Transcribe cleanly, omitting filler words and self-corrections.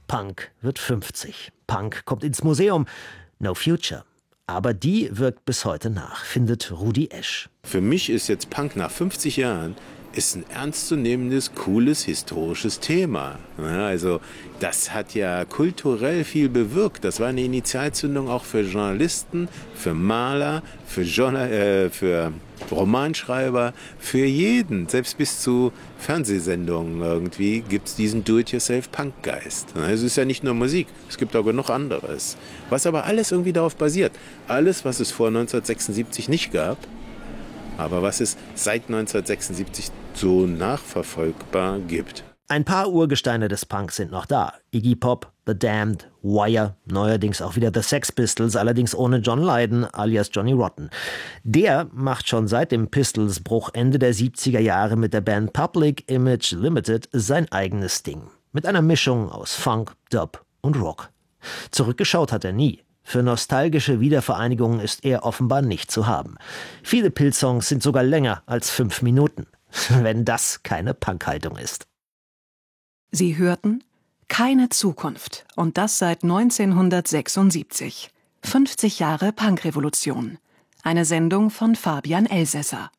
Punk wird 50. Punk kommt ins Museum. No Future. Aber die wirkt bis heute nach, findet Rudi Esch. Für mich ist jetzt Punk nach 50 Jahren ist ein ernstzunehmendes, cooles, historisches Thema. Ja, also das hat ja kulturell viel bewirkt. Das war eine Initialzündung auch für Journalisten, für Maler, für Romanschreiber, für jeden. Selbst bis zu Fernsehsendungen irgendwie gibt es diesen Do-it-yourself-Punk-Geist. Es ist ja nicht nur Musik, es gibt auch genug anderes. Was aber alles irgendwie darauf basiert. Alles, was es vor 1976 nicht gab, aber was es seit 1976 so nachverfolgbar gibt. Ein paar Urgesteine des Punk sind noch da. Iggy Pop, The Damned, Wire, neuerdings auch wieder The Sex Pistols, allerdings ohne John Lydon alias Johnny Rotten. Der macht schon seit dem Pistols-Bruch Ende der 70er Jahre mit der Band Public Image Limited sein eigenes Ding. Mit einer Mischung aus Funk, Dub und Rock. Zurückgeschaut hat er nie. Für nostalgische Wiedervereinigungen ist er offenbar nicht zu haben. Viele Pil-Songs sind sogar länger als 5 Minuten. Wenn das keine Punk-Haltung ist. Sie hörten Keine Zukunft. Und das seit 1976. 50 Jahre Punkrevolution. Eine Sendung von Fabian Elsässer.